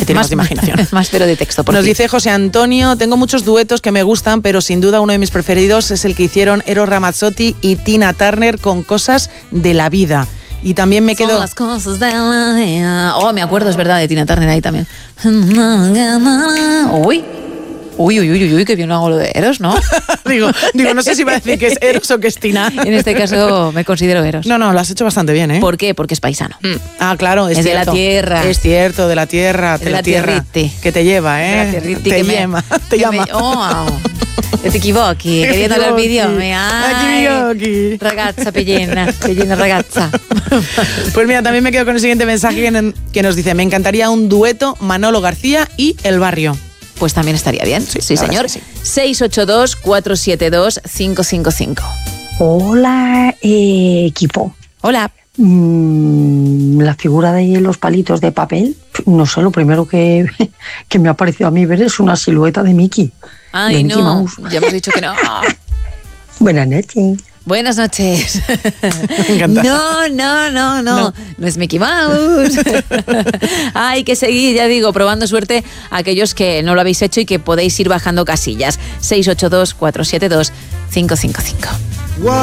que tiene más imaginación. Más pero de texto, por Nos fin. dice José Antonio, tengo muchos duetos que me gustan, pero sin duda uno de mis preferidos es el que hicieron Eros Ramazzotti y Tina Turner con Cosas de la Vida. Y también me Son quedo... las cosas de la vida. Oh, me acuerdo, es verdad, de Tina Turner ahí también. Uy, que bien hago lo de Eros, ¿no? digo, no sé si va a decir que es Eros o que es Tina. En este caso me considero Eros. No, lo has hecho bastante bien, ¿eh? ¿Por qué? Porque es paisano. Ah, claro, es Es de cierto. la tierra. Es cierto, de la tierra, De la tierrite. que te lleva, ¿eh? De la tierriti te que me- llama, te que llama. Que ti equivochi, che viene dal video. Aquí. Ragazza, pellina ragazza. Pues mira, también me quedo con el siguiente mensaje que nos dice, me encantaría un dueto Manolo García y El Barrio. Pues también estaría bien. Sí, la verdad señor. es que 682-472-555. Hola, equipo. Hola. La figura de los palitos de papel, no sé, lo primero que me ha parecido a mí ver es una silueta de Mickey. Ay, de Mickey no. Mouse. Ya hemos dicho que no. Buenas noches. Buenas noches. Me encanta. No. No es Mickey Mouse. Hay que seguir, ya digo, probando suerte a aquellos que no lo habéis hecho y que podéis ir bajando casillas. 682-472-555.